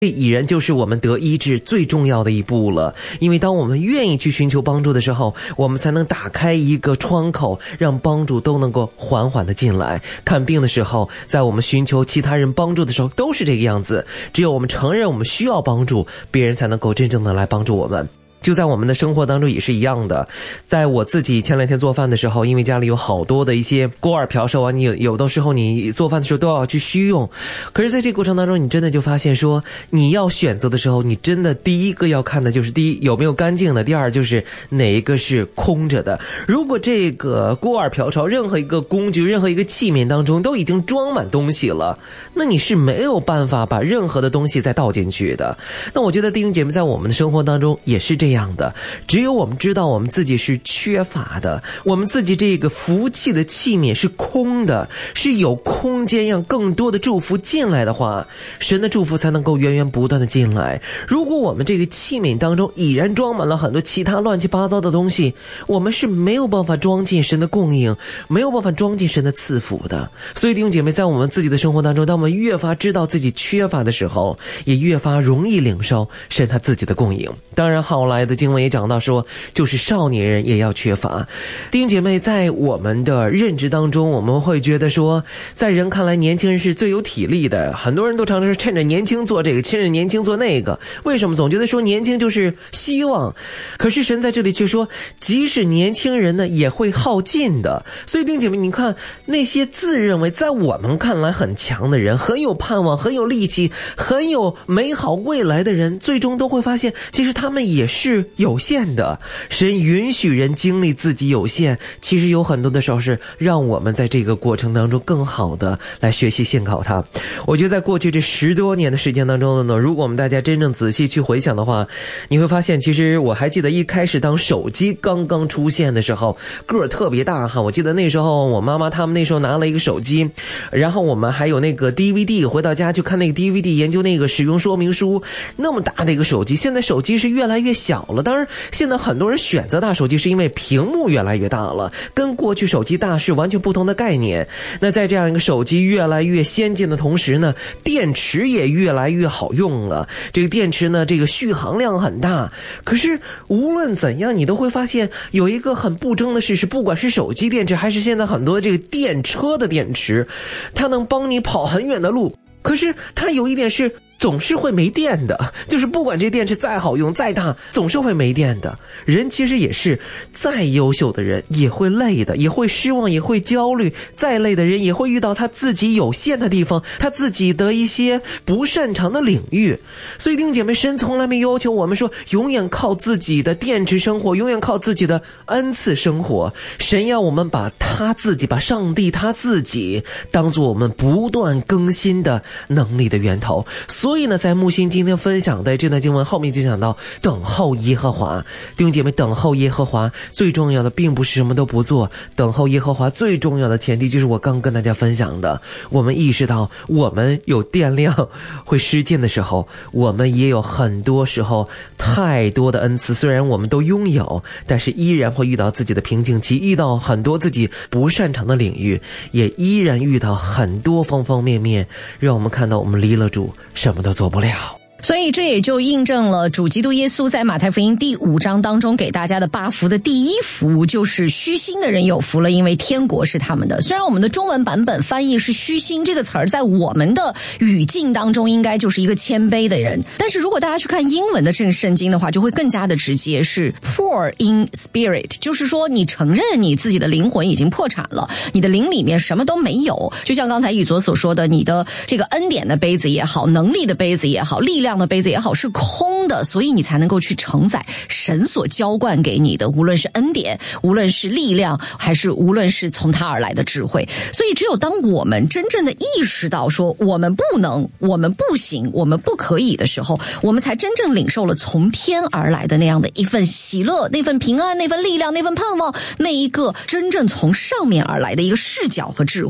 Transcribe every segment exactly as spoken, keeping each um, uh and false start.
这已然就是我们得医治最重要的一步了，因为当我们愿意去寻求帮助的时候，我们才能打开一个窗口，让帮助都能够缓缓的进来。看病的时候，在我们寻求其他人帮助的时候都是这个样子，只有我们承认我们需要帮助，别人才能够真正的来帮助我们。就在我们的生活当中也是一样的，在我自己前两天做饭的时候，因为家里有好多的一些锅碗瓢勺啊，你有有的时候你做饭的时候都要去需用，可是在这个过程当中，你真的就发现说，你要选择的时候，你真的第一个要看的就是第一有没有干净的，第二就是哪一个是空着的。如果这个锅碗瓢勺任何一个工具任何一个器皿当中都已经装满东西了，那你是没有办法把任何的东西再倒进去的。那我觉得弟兄姐妹在我们的生活当中也是这样这样的，只有我们知道我们自己是缺乏的，我们自己这个福气的器皿是空的，是有空间让更多的祝福进来的话，神的祝福才能够源源不断的进来。如果我们这个器皿当中已然装满了很多其他乱七八糟的东西，我们是没有办法装进神的供应，没有办法装进神的赐福的。所以弟兄姐妹，在我们自己的生活当中，当我们越发知道自己缺乏的时候，也越发容易领受神他自己的供应。当然后来的经文也讲到说，就是少年人也要缺乏。弟兄姐妹，在我们的认知当中，我们会觉得说，在人看来年轻人是最有体力的，很多人都常常是趁着年轻做这个，趁着年轻做那个。为什么总觉得说年轻就是希望？可是神在这里却说，即使年轻人呢也会耗尽的。所以弟兄姐妹，你看那些自认为在我们看来很强的人，很有盼望，很有力气，很有美好未来的人，最终都会发现其实他们也是有限的。神允许人经历自己有限，其实有很多的时候是让我们在这个过程当中更好的来学习信靠他。我觉得在过去这十多年的时间当中呢，如果我们大家真正仔细去回想的话，你会发现其实我还记得一开始当手机刚刚出现的时候，个儿特别大哈。我记得那时候我妈妈他们那时候拿了一个手机，然后我们还有那个 D V D， 回到家去看那个 D V D， 研究那个使用说明书。那么大的一个手机，现在手机是越来越小了。当然现在很多人选择大手机是因为屏幕越来越大了，跟过去手机大是完全不同的概念。那在这样一个手机越来越先进的同时呢，电池也越来越好用了。这个电池呢，这个续航量很大。可是无论怎样，你都会发现有一个很不争的事实，不管是手机电池还是现在很多这个电车的电池，它能帮你跑很远的路。可是它有一点是总是会没电的，就是不管这电池再好用再大，总是会没电的。人其实也是，再优秀的人也会累的，也会失望，也会焦虑，再累的人也会遇到他自己有限的地方，他自己的一些不擅长的领域。所以弟兄姐妹，神从来没要求我们说永远靠自己的电池生活，永远靠自己的恩赐生活。神要我们把他自己，把上帝他自己当作我们不断更新的能力的源头。所以呢，在木星今天分享的这段经文后面就讲到等候耶和华。弟兄姐妹，等候耶和华最重要的并不是什么都不做，等候耶和华最重要的前提就是我刚跟大家分享的，我们意识到我们有电量会失尽的时候，我们也有很多时候太多的恩赐，虽然我们都拥有，但是依然会遇到自己的瓶颈期，遇到很多自己不擅长的领域，也依然遇到很多方方面面，让我们看到我们离了主什么都做不了。 所以这也就印证了主基督耶稣在马太福音第五章当中给大家的八福的第一福，就是虚心的人有福了，因为天国是他们的。虽然我们的中文版本翻译是虚心这个词儿，在我们的语境当中应该就是一个谦卑的人，但是如果大家去看英文的这个圣经的话，就会更加的直接，是 poor in spirit， 就是说你承认你自己的灵魂已经破产了，你的灵里面什么都没有。就像刚才宇佐所说的，你的这个恩典的杯子也好，能力的杯子也好，力量的杯子也好，是空的，所以你才能够去承载神所浇灌给你的，无论是恩典，无论是力量，还是无论是从他而来的智慧。所以只有当我们真正的意识到说我们不能，我们不行，我们不可以的时候，我们才真正领受了从天而来的那样的一份喜乐，那份平安，那份力量，那份盼望，那一个真正从上面而来的一个视角和智慧。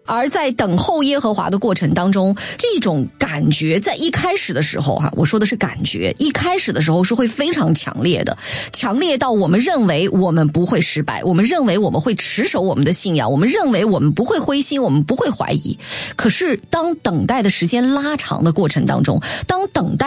而在等候耶和华的过程当中，这种感觉在一开始的时候哈，我说的是感觉，一开始的时候是会非常强烈的，强烈到我们认为我们不会失败，我们认为我们会持守我们的信仰，我们认为我们不会灰心，我们不会怀疑。可是当等待的时间拉长的过程当中，当等待